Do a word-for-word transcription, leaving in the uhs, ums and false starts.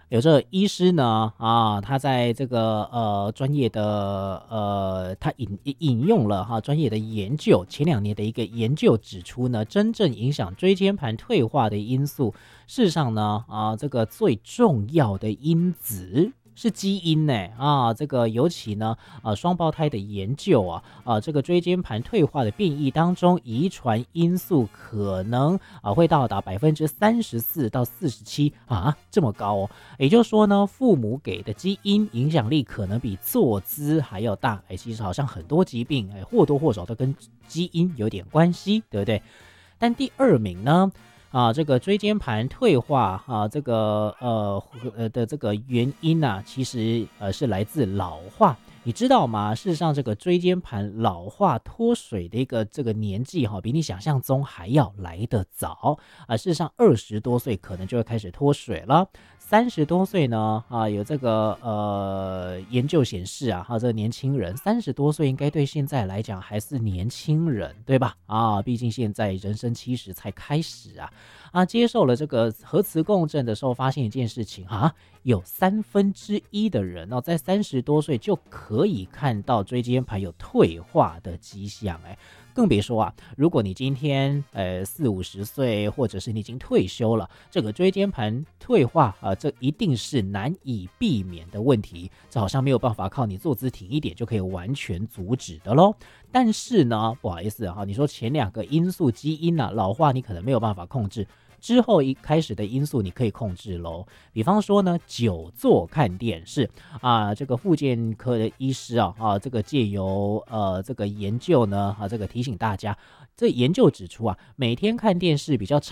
有这个医师呢，啊，他在这个呃专业的呃，他引引用了哈专业的研究，前两年的一个研究指出呢，真正影响椎间盘退化的因素，事实上呢，啊，这个最重要的因子是基因呢，啊，这个尤其呢，呃，双胞胎的研究啊，啊，这个椎间盘退化的变异当中，遗传因素可能啊会到达百分之三十四到四十七啊，这么高哦。也就是说呢，父母给的基因影响力可能比坐姿还要大。哎，其实好像很多疾病，哎，或多或少都跟基因有点关系，对不对？但第二名呢？啊，这个椎间盘退化啊，这个呃呃的这个原因呢、啊，其实呃是来自老化。你知道吗？事实上，这个椎间盘老化脱水的一个这个年纪哈，比你想象中还要来得早啊。事实上，二十多岁可能就会开始脱水了。三十多岁呢，啊，有这个呃研究显示啊，哈，这个年轻人三十多岁应该对现在来讲还是年轻人，对吧？啊，毕竟现在人生七十才开始啊。啊，接受了这个核磁共振的时候，发现一件事情啊，有三分之一的人哦，在三十多岁就可以看到椎间盘有退化的迹象，哎，更别说啊，如果你今天呃四五十岁，或者是你已经退休了，这个椎间盘退化啊、呃，这一定是难以避免的问题，这好像没有办法靠你坐姿挺一点就可以完全阻止的咯。但是呢，不好意思哈，你说前两个因素基因啊，老化你可能没有办法控制，之后一开始的因素你可以控制咯。比方说呢，久坐看电视啊，这个复健科的医师啊，啊，这个借由呃这个研究呢，啊，这个提醒大家，这研究指出啊，每天看电视比较长